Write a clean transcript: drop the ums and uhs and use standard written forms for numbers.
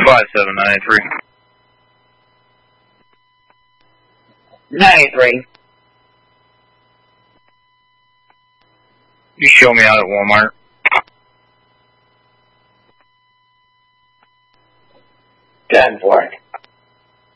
5793. 93. You show me out at Walmart. 10-4.